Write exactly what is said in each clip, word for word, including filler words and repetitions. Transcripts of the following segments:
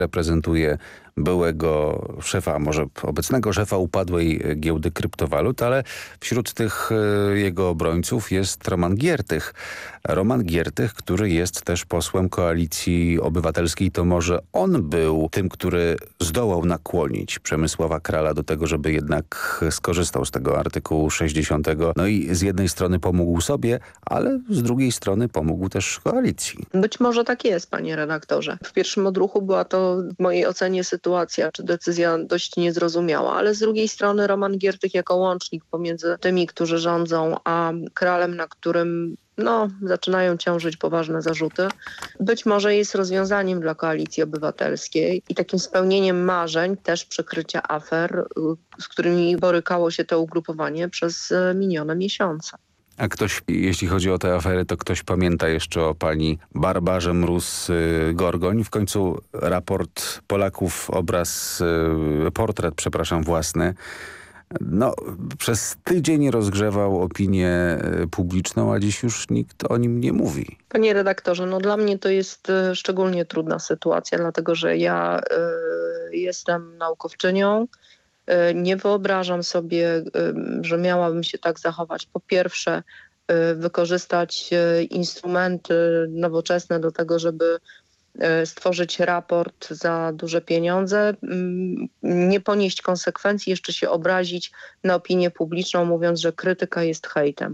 reprezentuje byłego szefa, może obecnego szefa upadłej giełdy kryptowalut, ale wśród tych e, jego obrońców jest Roman Giertych. Roman Giertych, który jest też posłem Koalicji Obywatelskiej, to może on był tym, który zdołał nakłonić Przemysława Krala do tego, żeby jednak skorzystał z tego artykułu sześćdziesiątego. No i z jednej strony pomógł sobie, ale z drugiej strony pomógł też koalicji. Być może tak jest, panie redaktorze. W pierwszym odruchu była to w mojej ocenie sytuacja czy decyzja dość niezrozumiała, ale z drugiej strony Roman Giertych jako łącznik pomiędzy tymi, którzy rządzą, a Kralem, na którym no, zaczynają ciążyć poważne zarzuty, być może jest rozwiązaniem dla Koalicji Obywatelskiej i takim spełnieniem marzeń, też przykrycia afer, z którymi borykało się to ugrupowanie przez minione miesiące. A ktoś, jeśli chodzi o te afery, to ktoś pamięta jeszcze o pani Barbarze Mróz-Gorgoń. W końcu raport Polaków, obraz, portret, przepraszam, własny, no, przez tydzień rozgrzewał opinię publiczną, a dziś już nikt o nim nie mówi. Panie redaktorze, no dla mnie to jest y, szczególnie trudna sytuacja, dlatego że ja y, jestem naukowczynią. Y, nie wyobrażam sobie, y, że miałabym się tak zachować. Po pierwsze, y, wykorzystać y, instrumenty nowoczesne do tego, żeby stworzyć raport za duże pieniądze, nie ponieść konsekwencji, jeszcze się obrazić na opinię publiczną, mówiąc, że krytyka jest hejtem.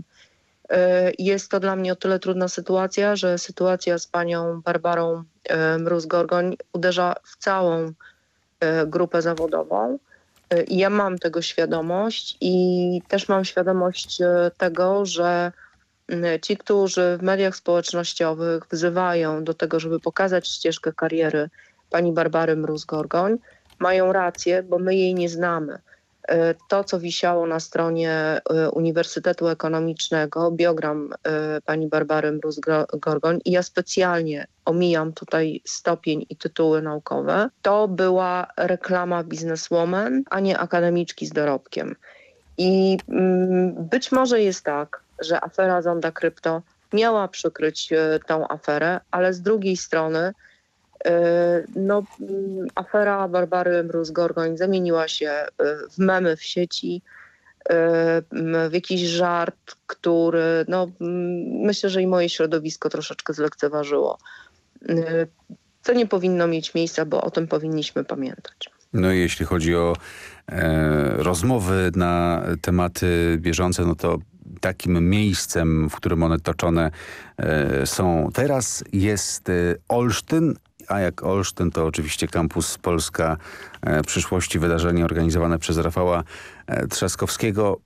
Jest to dla mnie o tyle trudna sytuacja, że sytuacja z panią Barbarą Mróz-Gorgoń uderza w całą grupę zawodową. I ja mam tego świadomość i też mam świadomość tego, że ci, którzy w mediach społecznościowych wzywają do tego, żeby pokazać ścieżkę kariery pani Barbary Mróz-Gorgoń, mają rację, bo my jej nie znamy. To, co wisiało na stronie Uniwersytetu Ekonomicznego, biogram pani Barbary Mróz-Gorgoń, i ja specjalnie omijam tutaj stopień i tytuły naukowe, to była reklama bizneswoman, a nie akademiczki z dorobkiem. I być może jest tak, że afera Zonda Krypto miała przykryć y, tą aferę, ale z drugiej strony y, no, y, afera Barbary Mróz-Gorgoń zamieniła się y, w memy w sieci, y, w jakiś żart, który no, y, myślę, że i moje środowisko troszeczkę zlekceważyło. Y, co nie powinno mieć miejsca, bo o tym powinniśmy pamiętać. No i jeśli chodzi o e, rozmowy na tematy bieżące, no to takim miejscem, w którym one toczone e, są teraz, jest e, Olsztyn, a jak Olsztyn to oczywiście Kampus Polska e, Przyszłości, wydarzenie organizowane przez Rafała e, Trzaskowskiego.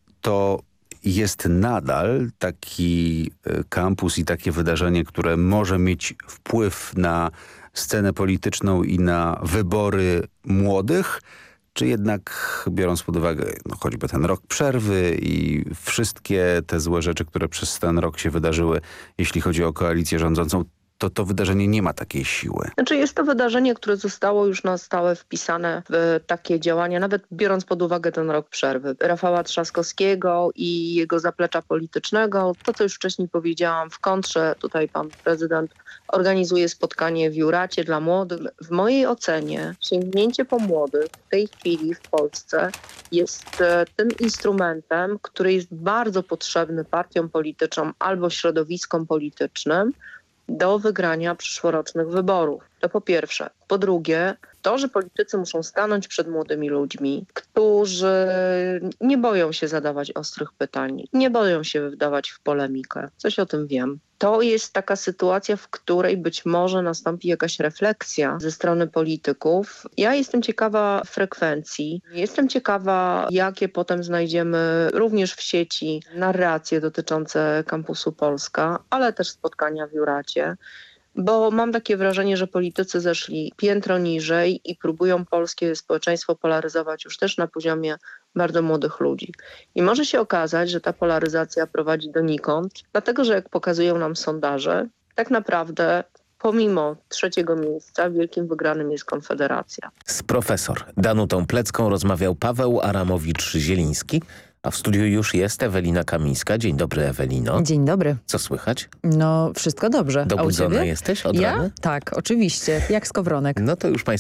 To jest nadal taki e, kampus i takie wydarzenie, które może mieć wpływ na scenę polityczną i na wybory młodych, czy jednak biorąc pod uwagę no, choćby ten rok przerwy i wszystkie te złe rzeczy, które przez ten rok się wydarzyły, jeśli chodzi o koalicję rządzącą, to to wydarzenie nie ma takiej siły. Znaczy jest to wydarzenie, które zostało już na stałe wpisane w takie działania, nawet biorąc pod uwagę ten rok przerwy. Rafała Trzaskowskiego i jego zaplecza politycznego. To, co już wcześniej powiedziałam, w kontrze tutaj pan prezydent organizuje spotkanie w Juracie dla młodych. W mojej ocenie sięgnięcie po młodych w tej chwili w Polsce jest tym instrumentem, który jest bardzo potrzebny partiom politycznym albo środowiskom politycznym do wygrania przyszłorocznych wyborów. To po pierwsze. Po drugie, to, że politycy muszą stanąć przed młodymi ludźmi, którzy nie boją się zadawać ostrych pytań, nie boją się wdawać w polemikę. Coś o tym wiem. To jest taka sytuacja, w której być może nastąpi jakaś refleksja ze strony polityków. Ja jestem ciekawa frekwencji. Jestem ciekawa, jakie potem znajdziemy również w sieci narracje dotyczące Kampusu Polska, ale też spotkania w Juracie. Bo mam takie wrażenie, że politycy zeszli piętro niżej i próbują polskie społeczeństwo polaryzować już też na poziomie bardzo młodych ludzi. I może się okazać, że ta polaryzacja prowadzi donikąd, dlatego że jak pokazują nam sondaże, tak naprawdę pomimo trzeciego miejsca wielkim wygranym jest Konfederacja. Z profesor Danutą Plecką rozmawiał Paweł Aramowicz-Zieliński, a w studiu już jest Ewelina Kamińska. Dzień dobry, Ewelino. Dzień dobry. Co słychać? No, wszystko dobrze. Dobudzona jesteś od Ja? rana? Tak, oczywiście. Jak skowronek. No to już Państwo